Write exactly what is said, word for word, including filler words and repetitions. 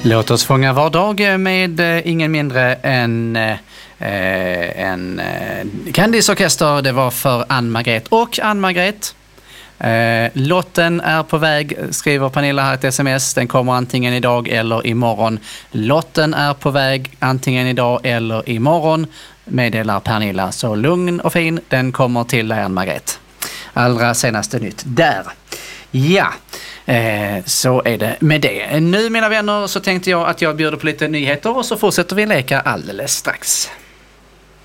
Låt oss fånga var dag med eh, ingen mindre än eh, en eh, Candice Orkester. Det var för Ann-Margret och Ann-Margret. Eh, lotten är på väg, skriver Pernilla här ett sms. Den kommer antingen idag eller imorgon. Lotten är på väg antingen idag eller imorgon, meddelar Pernilla. Så lugn och fin, den kommer till dig, Ann-Margret. Allra senaste nytt där. Ja, eh, så är det med det. Nu, mina vänner, så tänkte jag att jag bjuder på lite nyheter och så fortsätter vi leka alldeles strax.